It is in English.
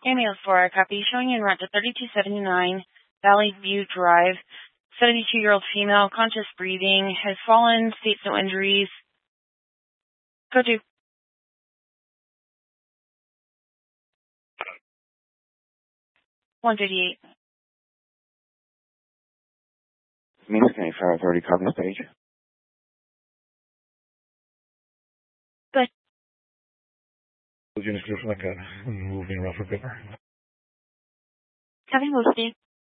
Email for a copy showing in route to 3279 Valley View Drive. 72-year-old female, conscious breathing, has fallen, states no injuries. Go to 158. Phoenix County Fire Authority, copy this page. Good. Unit description like a moving rougher paper. Having moved you.